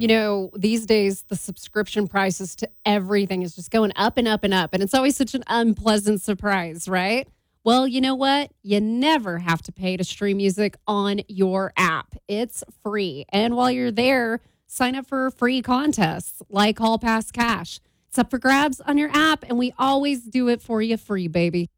These days, the subscription prices to everything is just going up and up and up. And it's always such an unpleasant surprise, right? Well, you know what? You never have to pay to stream music on your app. It's free. And while you're there, sign up for free contests like Hall Pass Cash. It's up for grabs on your app, and we always do it for you free, baby.